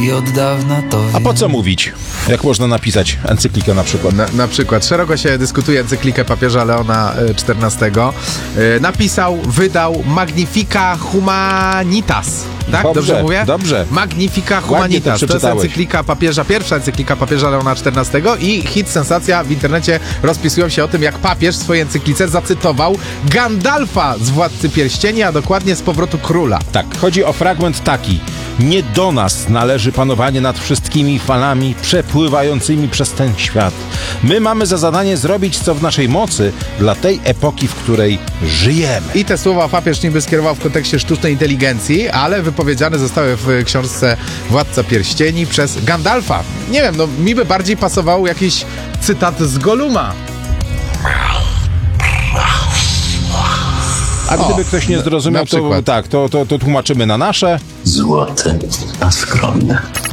i od dawna to A po co mówić? Jak można napisać encyklikę na przykład? Na przykład szeroko się dyskutuje encyklikę papieża Leona XIV. Napisał, wydał Magnifica Humanitas. Tak? Dobrze mówię? Dobrze. Magnifica Ładnie Humanitas. to To jest przeczytałeś. encyklika papieża, pierwsza encyklika papieża Leona XIV i hit, sensacja w internecie rozpisują się o tym, jak papież w swojej encyklice zacytował Gandalfa z Władcy Pierścieni, a dokładnie z Powrotu Króla. Tak, chodzi o fragment taki. Nie do nas należy panowanie nad wszystkimi falami przepływającymi przez ten świat. My mamy za zadanie zrobić, co w naszej mocy dla tej epoki, w której żyjemy. I te słowa papież niby skierował w kontekście sztucznej inteligencji, ale wypowiedziane zostały w książce Władca Pierścieni przez Gandalfa. Nie wiem, no mi by bardziej pasował jakiś cytat z Golluma. A gdyby ktoś nie zrozumiał, na przykład. to tłumaczymy na nasze. Złote, a skromne.